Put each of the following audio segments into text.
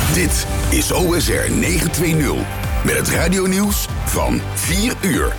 Dit is OSR 920 met het radionieuws van 4 uur.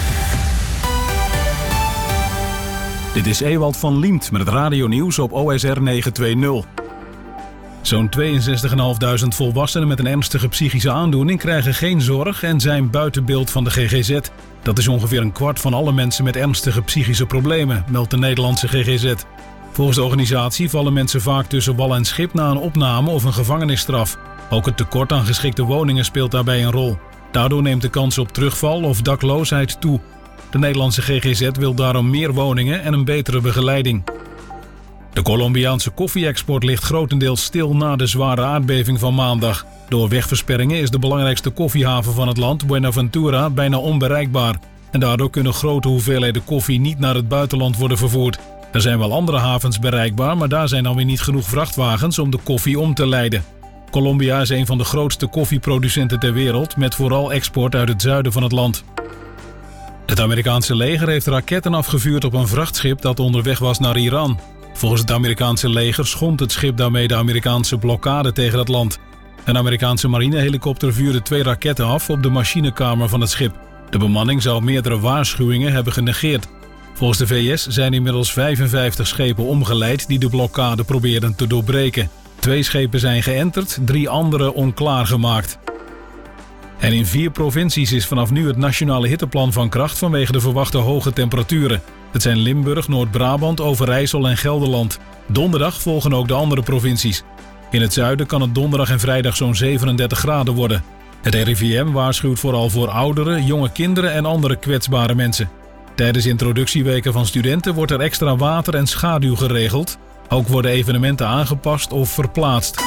Dit is Ewald van Liemt met het radionieuws op OSR 920. Zo'n 62.500 volwassenen met een ernstige psychische aandoening krijgen geen zorg en zijn buiten beeld van de GGZ. Dat is ongeveer een kwart van alle mensen met ernstige psychische problemen, meldt de Nederlandse GGZ. Volgens de organisatie vallen mensen vaak tussen wal en schip na een opname of een gevangenisstraf. Ook het tekort aan geschikte woningen speelt daarbij een rol. Daardoor neemt de kans op terugval of dakloosheid toe. De Nederlandse GGZ wil daarom meer woningen en een betere begeleiding. De Colombiaanse koffie-export ligt grotendeels stil na de zware aardbeving van maandag. Door wegversperringen is de belangrijkste koffiehaven van het land, Buenaventura, bijna onbereikbaar. En daardoor kunnen grote hoeveelheden koffie niet naar het buitenland worden vervoerd. Er zijn wel andere havens bereikbaar, maar daar zijn dan weer niet genoeg vrachtwagens om de koffie om te leiden. Colombia is een van de grootste koffieproducenten ter wereld, met vooral export uit het zuiden van het land. Het Amerikaanse leger heeft raketten afgevuurd op een vrachtschip dat onderweg was naar Iran. Volgens het Amerikaanse leger schond het schip daarmee de Amerikaanse blokkade tegen het land. Een Amerikaanse marinehelikopter vuurde 2 raketten af op de machinekamer van het schip. De bemanning zou meerdere waarschuwingen hebben genegeerd. Volgens de VS zijn inmiddels 55 schepen omgeleid die de blokkade probeerden te doorbreken. 2 schepen zijn geënterd, 3 andere onklaargemaakt. En in 4 provincies is vanaf nu het nationale hitteplan van kracht vanwege de verwachte hoge temperaturen. Het zijn Limburg, Noord-Brabant, Overijssel en Gelderland. Donderdag volgen ook de andere provincies. In het zuiden kan het donderdag en vrijdag zo'n 37 graden worden. Het RIVM waarschuwt vooral voor ouderen, jonge kinderen en andere kwetsbare mensen. Tijdens introductieweken van studenten wordt er extra water en schaduw geregeld. Ook worden evenementen aangepast of verplaatst.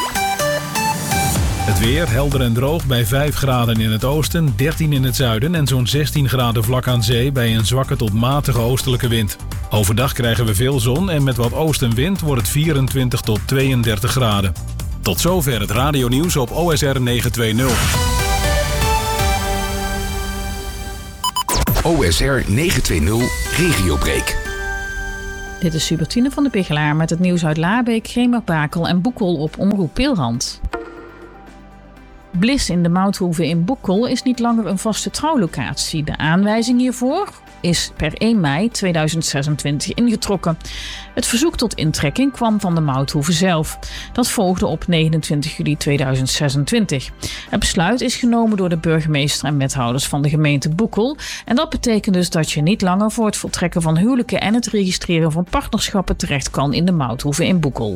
Het weer helder en droog bij 5 graden in het oosten, 13 in het zuiden en zo'n 16 graden vlak aan zee bij een zwakke tot matige oostelijke wind. Overdag krijgen we veel zon en met wat oostenwind wordt het 24 tot 32 graden. Tot zover het radionieuws op OSR 920. OSR 920 Regiobreak. Dit is Subertine van de Pigelaar met het nieuws uit Laabeek, Gremerpakel en Boekel op Omroep Peelhand. Bliss in de Mouthoeve in Boekel is niet langer een vaste trouwlocatie. De aanwijzing hiervoor is per 1 mei 2026 ingetrokken. Het verzoek tot intrekking kwam van de Mouthoeve zelf. Dat volgde op 29 juli 2026. Het besluit is genomen door de burgemeester en wethouders van de gemeente Boekel. En dat betekent dus dat je niet langer voor het voltrekken van huwelijken en het registreren van partnerschappen terecht kan in de Mouthoeve in Boekel.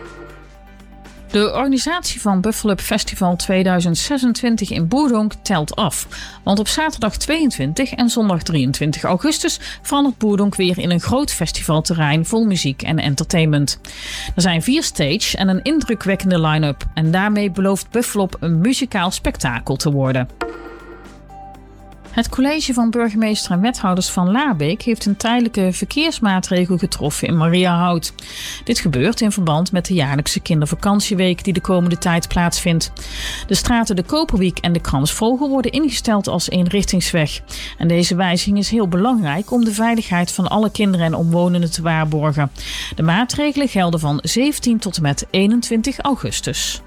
De organisatie van Buffalo Festival 2026 in Boerdonk telt af. Want op zaterdag 22 en zondag 23 augustus verandert Boerdonk weer in een groot festivalterrein vol muziek en entertainment. Er zijn 4 stages en een indrukwekkende line-up. En daarmee belooft Buffalo een muzikaal spektakel te worden. Het college van burgemeester en wethouders van Laabeek heeft een tijdelijke verkeersmaatregel getroffen in Mariahout. Dit gebeurt in verband met de jaarlijkse kindervakantieweek die de komende tijd plaatsvindt. De straten de Koperwiek en de Kransvogel worden ingesteld als eenrichtingsweg. En deze wijziging is heel belangrijk om de veiligheid van alle kinderen en omwonenden te waarborgen. De maatregelen gelden van 17 tot en met 21 augustus.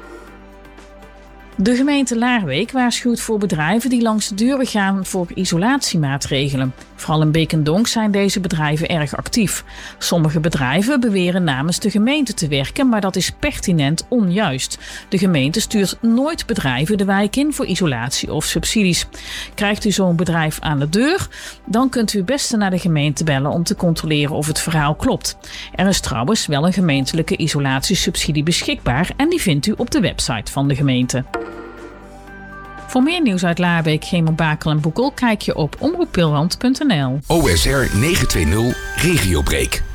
De gemeente Laarbeek waarschuwt voor bedrijven die langs de deuren gaan voor isolatiemaatregelen. Vooral in Beek en Donk zijn deze bedrijven erg actief. Sommige bedrijven beweren namens de gemeente te werken, maar dat is pertinent onjuist. De gemeente stuurt nooit bedrijven de wijk in voor isolatie of subsidies. Krijgt u zo'n bedrijf aan de deur, dan kunt u het beste naar de gemeente bellen om te controleren of het verhaal klopt. Er is trouwens wel een gemeentelijke isolatiesubsidie beschikbaar en die vindt u op de website van de gemeente. Voor meer nieuws uit Laarbeek, Gremerpakel en Boekel kijk je op omroeppeelhand.nl. OSR 920 Regiobreak.